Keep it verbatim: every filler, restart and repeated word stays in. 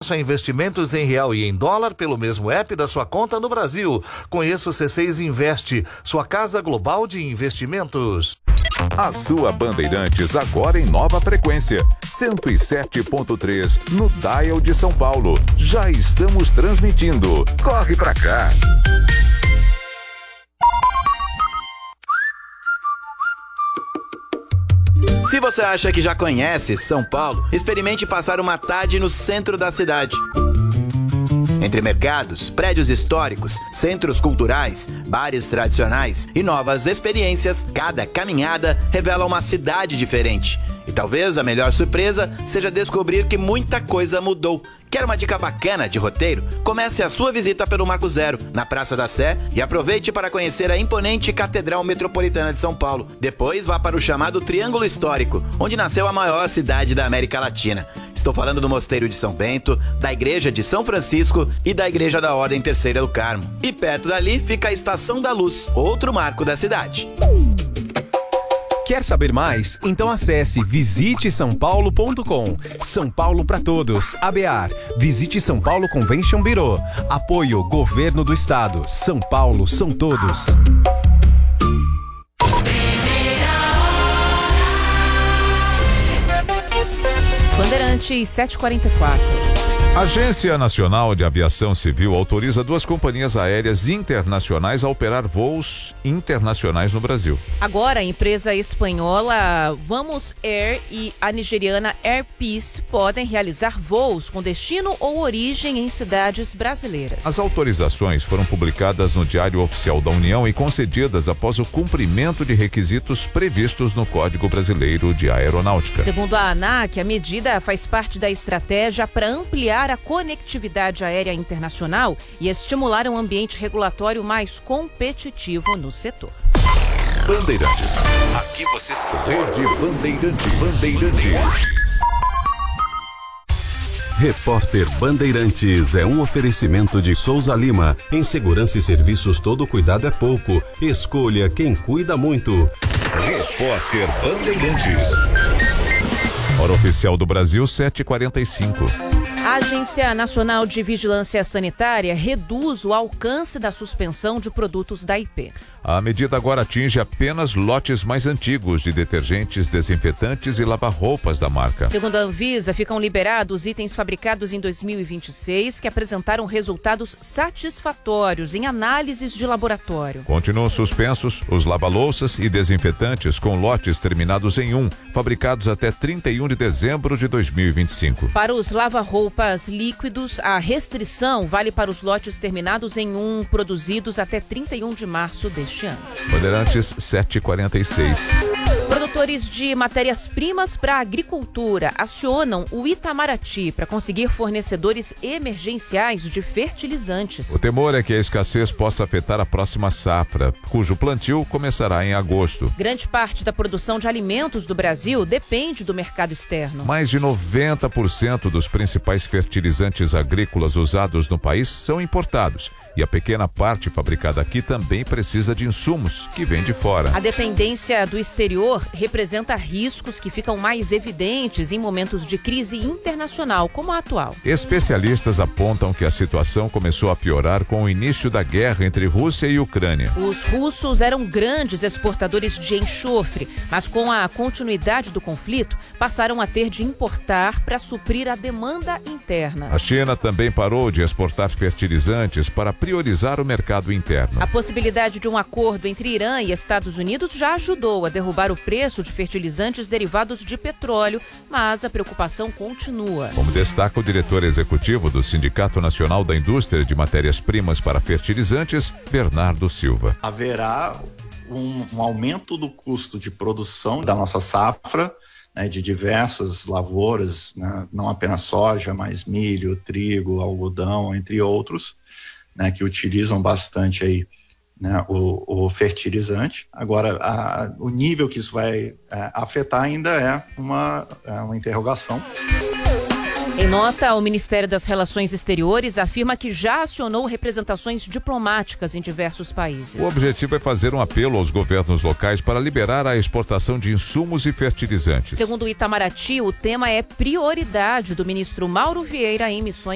acesso a investimentos em real e em dólar pelo mesmo app da sua conta no Brasil. Conheça o C seis Invest, sua casa global de investimentos. A sua Bandeirantes agora em nova frequência, cento e sete ponto três no Dial de São Paulo. Já estamos transmitindo. Corre pra cá. Se você acha que já conhece São Paulo, experimente passar uma tarde no centro da cidade. Entre mercados, prédios históricos, centros culturais, bares tradicionais e novas experiências, cada caminhada revela uma cidade diferente. E talvez a melhor surpresa seja descobrir que muita coisa mudou. Quer uma dica bacana de roteiro? Comece a sua visita pelo Marco Zero, na Praça da Sé, e aproveite para conhecer a imponente Catedral Metropolitana de São Paulo. Depois vá para o chamado Triângulo Histórico, onde nasceu a maior cidade da América Latina. Estou falando do Mosteiro de São Bento, da Igreja de São Francisco e da Igreja da Ordem Terceira do Carmo. E perto dali fica a Estação da Luz, outro marco da cidade. Quer saber mais? Então acesse visite são paulo ponto com. São Paulo para todos. A B A R. Visite São Paulo Convention Bureau. Apoio Governo do Estado. São Paulo são todos. Bandeirantes sete e quarenta e quatro. A Agência Nacional de Aviação Civil autoriza duas companhias aéreas internacionais a operar voos internacionais no Brasil. Agora, a empresa espanhola Vamos Air e a nigeriana Air Peace podem realizar voos com destino ou origem em cidades brasileiras. As autorizações foram publicadas no Diário Oficial da União e concedidas após o cumprimento de requisitos previstos no Código Brasileiro de Aeronáutica. Segundo a ANAC, a medida faz parte da estratégia para ampliar a conectividade aérea internacional e estimular um ambiente regulatório mais competitivo no setor. Bandeirantes. Aqui você se Rede Bandeirantes. Bandeirantes. Repórter Bandeirantes é um oferecimento de Souza Lima. Em segurança e serviços, todo cuidado é pouco. Escolha quem cuida muito. Repórter Bandeirantes. Hora oficial do Brasil, sete e quarenta e cinco. A Agência Nacional de Vigilância Sanitária reduz o alcance da suspensão de produtos da I P. A medida agora atinge apenas lotes mais antigos de detergentes, desinfetantes e lava-roupas da marca. Segundo a Anvisa, ficam liberados itens fabricados em dois mil e vinte e seis que apresentaram resultados satisfatórios em análises de laboratório. Continuam suspensos os lava-louças e desinfetantes com lotes terminados em um, fabricados até trinta e um de dezembro de dois mil e vinte e cinco. Para os lava-roupas líquidos, a restrição vale para os lotes terminados em um, produzidos até trinta e um de março deste ano. Bandeirantes sete e quarenta e seis. Produtores de matérias-primas para a agricultura acionam o Itamaraty para conseguir fornecedores emergenciais de fertilizantes. O temor é que a escassez possa afetar a próxima safra, cujo plantio começará em agosto. Grande parte da produção de alimentos do Brasil depende do mercado externo. Mais de noventa por cento dos principais fertilizantes agrícolas usados no país são importados. E a pequena parte fabricada aqui também precisa de insumos que vêm de fora. A dependência do exterior representa riscos que ficam mais evidentes em momentos de crise internacional, como a atual. Especialistas apontam que a situação começou a piorar com o início da guerra entre Rússia e Ucrânia. Os russos eram grandes exportadores de enxofre, mas com a continuidade do conflito, passaram a ter de importar para suprir a demanda interna. A China também parou de exportar fertilizantes para priorizar o mercado interno. A possibilidade de um acordo entre Irã e Estados Unidos já ajudou a derrubar o preço de fertilizantes derivados de petróleo, mas a preocupação continua. Como destaca o diretor executivo do Sindicato Nacional da Indústria de Matérias-Primas para Fertilizantes, Bernardo Silva. Haverá um, um aumento do custo de produção da nossa safra, né, de diversas lavouras, né, não apenas soja, mas milho, trigo, algodão, entre outros, né, que utilizam bastante aí, né, o, o fertilizante. Agora, a, o nível que isso vai é, afetar ainda é uma, é uma interrogação. Em nota, o Ministério das Relações Exteriores afirma que já acionou representações diplomáticas em diversos países. O objetivo é fazer um apelo aos governos locais para liberar a exportação de insumos e fertilizantes. Segundo o Itamaraty, o tema é prioridade do ministro Mauro Vieira em missões